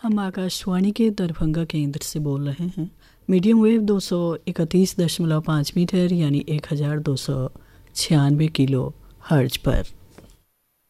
हम आकाशवाणी के दरभंगा केंद्र से बोल रहे हैं। मीडियम वेव 231.5 मीटर यानी 1296 किलो हर्ज पर।